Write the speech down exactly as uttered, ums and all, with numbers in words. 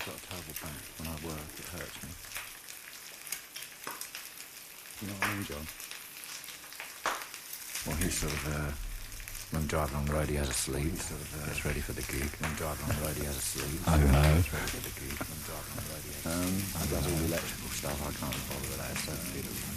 got a terrible back. When I work, it hurts me. You know what I mean, John? Well, he's sort of, uh, when driving on the road, he has a sleep. Well, sort of, uh, gets ready for the gig. When driving on the road, he has a sleep. Oh, no. Gets ready for the gig. When driving on the road, he has a sleep. Um, I does all the electrical stuff. I can't bother with that. It's so